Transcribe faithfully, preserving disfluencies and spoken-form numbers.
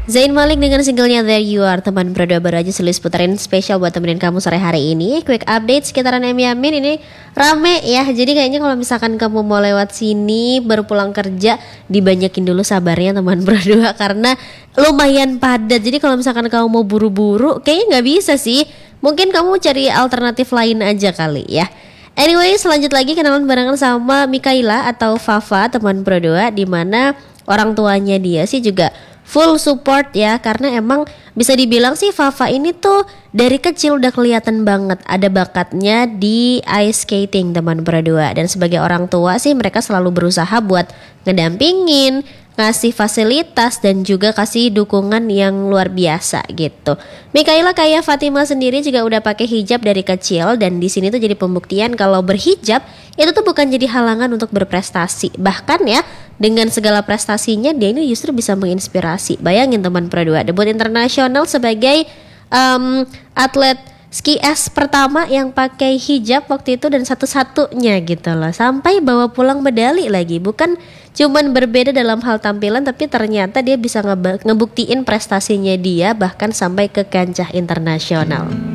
Zayn Malik dengan singlenya There You Are. Teman berdua baru aja Sulis puterin spesial buat temenin kamu sore hari ini. Quick update sekitaran Emi Amin ini rame ya. Jadi kayaknya kalau misalkan kamu mau lewat sini baru pulang kerja, dibanyakin dulu sabarnya teman berdua karena lumayan padat. Jadi kalau misalkan kamu mau buru-buru kayaknya gak bisa sih. Mungkin kamu cari alternatif lain aja kali ya. Anyway, selanjut lagi kenalan barengan sama Mikaela atau Fafa, teman berdua, di mana orang tuanya dia sih juga full support ya, karena emang bisa dibilang sih Fafa ini tuh dari kecil udah kelihatan banget ada bakatnya di ice skating teman berdua. Dan sebagai orang tua sih mereka selalu berusaha buat ngedampingin, ngasih fasilitas dan juga kasih dukungan yang luar biasa gitu. Mikaela kayak Fatima sendiri juga udah pakai hijab dari kecil, dan di sini tuh jadi pembuktian kalau berhijab itu tuh bukan jadi halangan untuk berprestasi. Bahkan ya dengan segala prestasinya dia ini justru bisa menginspirasi. Bayangin teman berdua, debut internasional sebagai um, atlet ski es pertama yang pakai hijab waktu itu dan satu-satunya gitu loh. Sampai bawa pulang medali lagi. Bukan cuman berbeda dalam hal tampilan, tapi ternyata dia bisa ngebe- ngebuktiin prestasinya dia bahkan sampai ke kancah internasional.